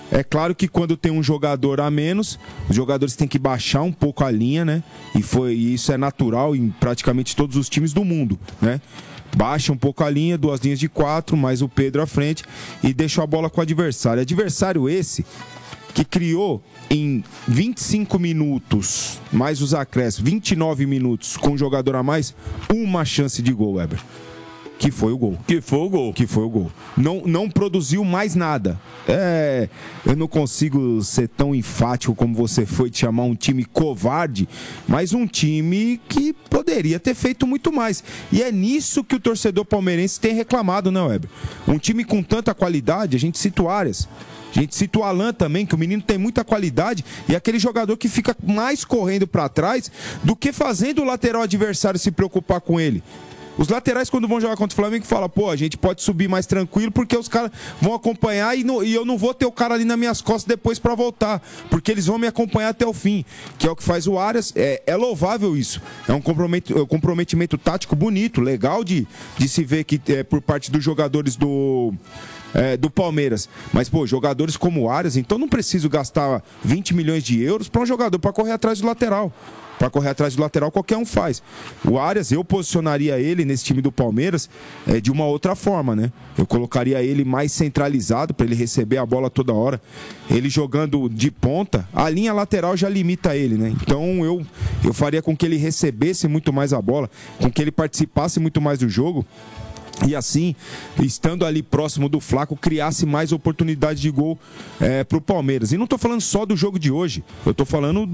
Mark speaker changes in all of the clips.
Speaker 1: É claro que quando tem um jogador a menos, os jogadores têm que baixar um pouco a linha, né? E isso é natural em praticamente todos os times do mundo, né? Baixa um pouco a linha, 2 linhas de 4, mais o Pedro à frente e deixa a bola com o adversário. Adversário esse que criou em 25 minutos, mais os acréscimos, 29 minutos com um jogador a mais, uma chance de gol, Weber. Que foi o gol.
Speaker 2: Que foi o gol.
Speaker 1: Que foi o gol. Não produziu mais nada. Eu não consigo ser tão enfático como você foi de chamar um time covarde, mas um time que poderia ter feito muito mais. E é nisso que o torcedor palmeirense tem reclamado, né, Weber? Um time com tanta qualidade, a gente cita o Arias. A gente cita o Alan também, que o menino tem muita qualidade e é aquele jogador que fica mais correndo para trás do que fazendo o lateral adversário se preocupar com ele. Os laterais, quando vão jogar contra o Flamengo, falam, pô, a gente pode subir mais tranquilo porque os caras vão acompanhar e eu não vou ter o cara ali nas minhas costas depois pra voltar, porque eles vão me acompanhar até o fim, que é o que faz o Arias. É louvável isso. É um comprometimento tático bonito, legal de se ver que por parte dos jogadores do Palmeiras. Mas, pô, jogadores como o Arias, então não preciso gastar 20 milhões de euros para um jogador para correr atrás do lateral. Para correr atrás do lateral, qualquer um faz. O Arias, eu posicionaria ele nesse time do Palmeiras de uma outra forma, né? Eu colocaria ele mais centralizado para ele receber a bola toda hora. Ele jogando de ponta, a linha lateral já limita ele, né? Então eu faria com que ele recebesse muito mais a bola, com que ele participasse muito mais do jogo. E assim, estando ali próximo do Flaco, criasse mais oportunidades de gol para o Palmeiras. E não estou falando só do jogo de hoje. Eu estou falando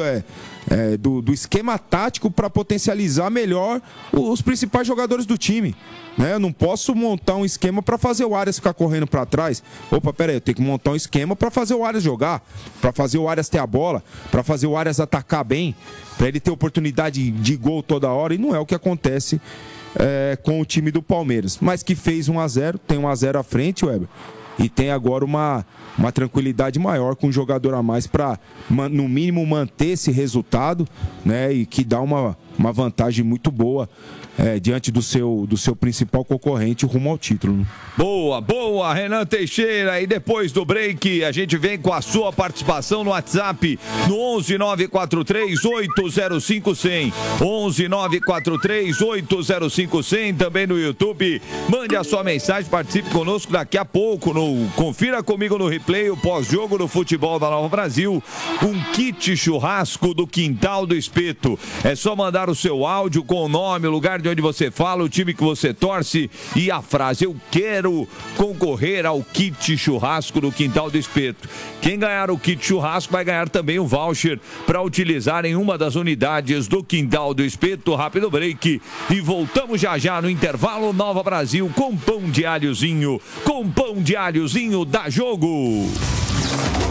Speaker 1: do esquema tático para potencializar melhor os principais jogadores do time. Né? Eu não posso montar um esquema para fazer o Arias ficar correndo para trás. Opa, peraí, eu tenho que montar um esquema para fazer o Arias jogar, para fazer o Arias ter a bola, para fazer o Arias atacar bem, para ele ter oportunidade de gol toda hora. E não é o que acontece com o time do Palmeiras, mas que fez 1-0, tem 1-0 à frente, Weber, e tem agora uma tranquilidade maior com um jogador a mais para, no mínimo, manter esse resultado, né, e que dá uma vantagem muito boa diante do seu principal concorrente rumo ao título.
Speaker 2: Boa, Renan Teixeira. E depois do break, a gente vem com a sua participação no WhatsApp no 11943-805-100. 11943-805-100. Também no YouTube. Mande a sua mensagem, participe conosco daqui a pouco. Confira comigo no replay o pós-jogo do futebol da Nova Brasil. Um kit churrasco do Quintal do Espeto. É só mandar o seu áudio com o nome, o lugar de onde você fala, o time que você torce e a frase: eu quero concorrer ao kit churrasco do Quintal do Espeto. Quem ganhar o kit churrasco vai ganhar também um voucher para utilizar em uma das unidades do Quintal do Espeto. Rápido break e voltamos já no intervalo. Nova Brasil com pão de alhozinho, da Jogo.